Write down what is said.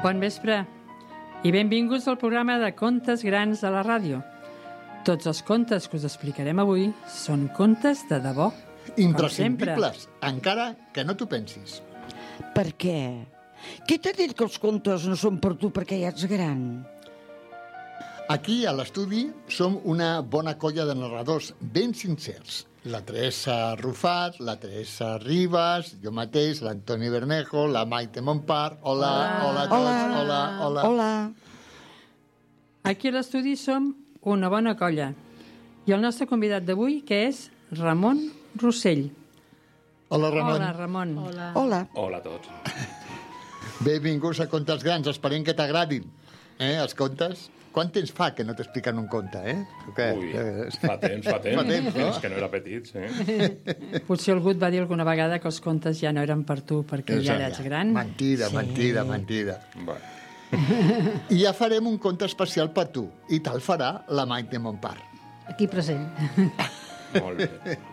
Bon vespre i benvinguts al programa de Contes Grans de la ràdio. Tots els contes que us explicarem avui són contes de debò. Imprescindibles, encara que no t'ho pensis. Per què? Qui t'ha dit que els contes no són per tu perquè ja ets gran? Aquí, a l'estudi, som una bona colla de narradors ben sincers. La Teresa Rufat, la Teresa Ribas, jo mateix, l'Antoni Bermejo, la Maite Montpar. Hola a tots, Hola. Aquí a l'estudi som una bona colla. I el nostre convidat d'avui, que és Ramon Rossell. Hola, Ramon. Hola, Ramon. Hola. Hola a tots. Benvinguts a Contes Grans, esperem que t'agradin. Els contes? Quant temps fa que no t'expliquen un conte, Ui, fa temps. Fa temps, no? És que no era petit, sí. Potser algú et va dir alguna vegada que els contes ja no eren per tu perquè ja ets gran. Mentida. Bueno. I ja farem un conte especial per tu. I tal farà la Maite Montpar. Aquí present. Molt bé.